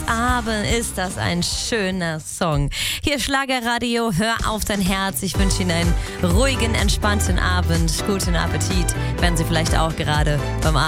Abend ist das ein schöner Song. Hier Schlagerradio, hör auf dein Herz. Ich wünsche Ihnen einen ruhigen, entspannten Abend. Guten Appetit, wenn Sie vielleicht auch gerade beim